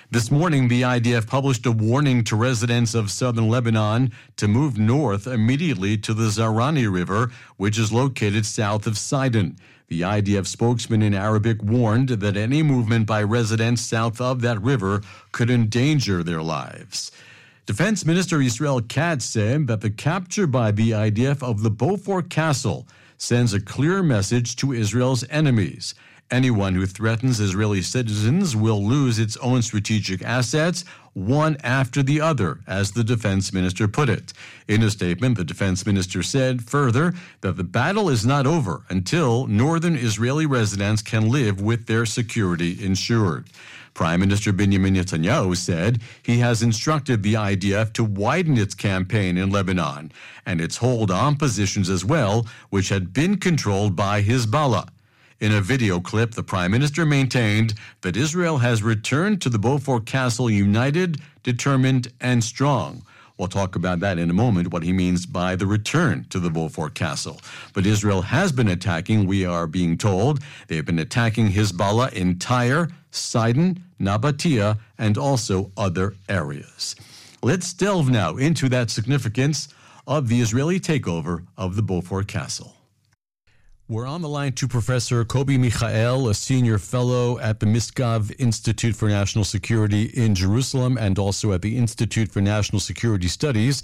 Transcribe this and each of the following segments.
This morning, the IDF published a warning to residents of southern Lebanon to move north immediately to the Zarani River, which is located south of Sidon. The IDF spokesman in Arabic warned that any movement by residents south of that river could endanger their lives. Defense Minister Israel Katz said that the capture by the IDF of the Beaufort Castle sends a clear message to Israel's enemies. Anyone who threatens Israeli citizens will lose its own strategic assets, one after the other, as the defense minister put it. In a statement, the defense minister said further that the battle is not over until northern Israeli residents can live with their security ensured. Prime Minister Benjamin Netanyahu said he has instructed the IDF to widen its campaign in Lebanon and its hold on positions as well, which had been controlled by Hezbollah. In a video clip, the Prime Minister maintained that Israel has returned to the Beaufort Castle united, determined, and strong. We'll talk about that in a moment, what he means by the return to the Beaufort Castle. But Israel has been attacking, we are being told. They've been attacking Hezbollah in Tyre, Sidon, Nabatea, and also other areas. Let's delve now into that significance of the Israeli takeover of the Beaufort Castle. We're on the line to Professor Kobi Michael, a senior fellow at the Misgav Institute for National Security in Jerusalem and also at the Institute for National Security Studies,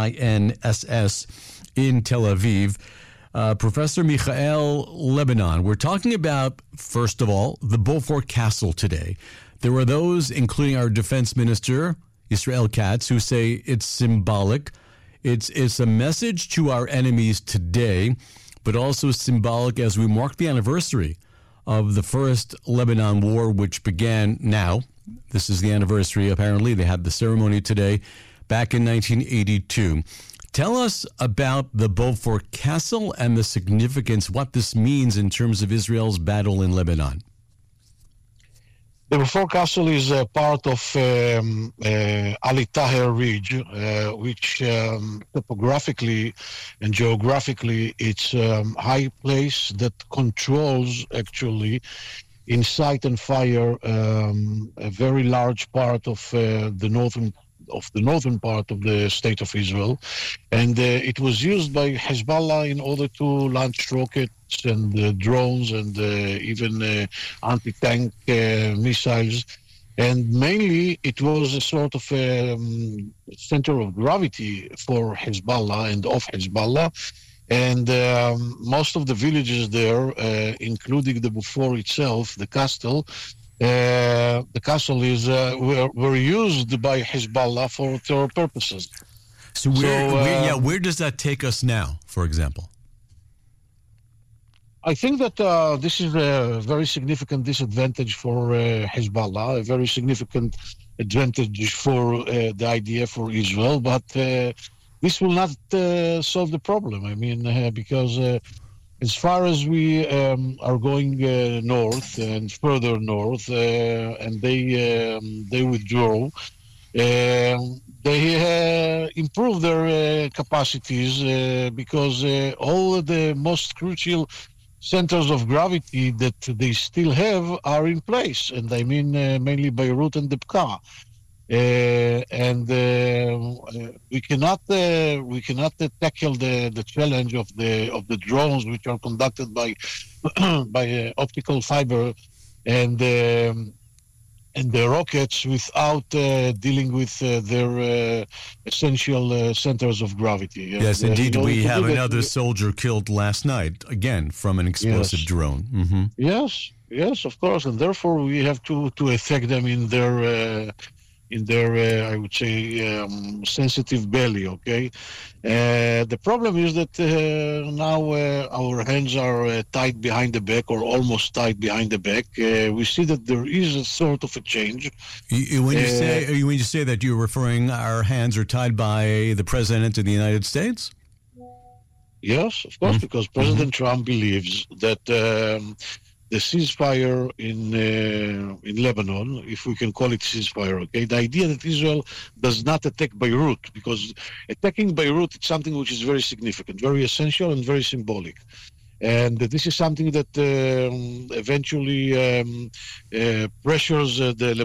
INSS, in Tel Aviv. Professor Michael, Lebanon, we're talking about, first of all, the Beaufort Castle today. There are those, including our defense minister, Israel Katz, who say it's symbolic. It's a message to our enemies today, but also symbolic as we mark the anniversary of the first Lebanon war, which began now. This is the anniversary, apparently. They had the ceremony today, back in 1982. Tell us about the Beaufort Castle and the significance, what this means in terms of Israel's battle in Lebanon. The Beaufort Castle is a part of Ali Taher Ridge, which topographically and geographically it's a high place that controls actually in sight and fire a very large part of the northern part of the state of Israel, and it was used by Hezbollah in order to launch rockets and drones and even anti-tank missiles. And mainly it was a sort of center of gravity for Hezbollah and of Hezbollah. And most of the villages there, including the Beaufort itself, the castle is were used by Hezbollah for terror purposes. So where does that take us now, for example? I think that this is a very significant disadvantage for Hezbollah, a very significant advantage for the IDF for Israel, but this will not solve the problem. I mean, because as far as we are going north and further north, and they withdraw, they improve their capacities because all the most crucial centers of gravity that they still have are in place, and I mean mainly Beirut and the Bekaa. And we cannot tackle the challenge of the drones, which are conducted by optical fiber and the rockets, without dealing with their essential centers of gravity. Yes, indeed. We have another soldier killed last night, again, from an explosive drone. Mm-hmm. Yes, of course. And therefore, we have to attack them in their I would say, sensitive belly, okay? The problem is that now our hands are tied behind the back, or almost tied behind the back. We see that there is a sort of a change. When you say that, you're referring our hands are tied by the President of the United States? Yes, of course, because President Trump believes that the ceasefire in Lebanon, if we can call it ceasefire, okay? The idea that Israel does not attack Beirut, because attacking Beirut is something which is very significant, very essential, and very symbolic. And this is something that eventually pressures the